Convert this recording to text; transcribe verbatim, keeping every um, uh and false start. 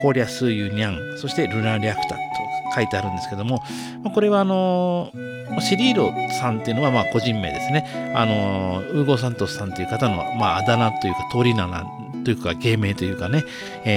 コリャスーユニャン、そしてルナリャクタと書いてあるんですけども、これはあのシリーロさんっていうのはまあ個人名ですね。あのウーゴ・サントスさんという方のまああだ名というか通り名というか芸名というかね、え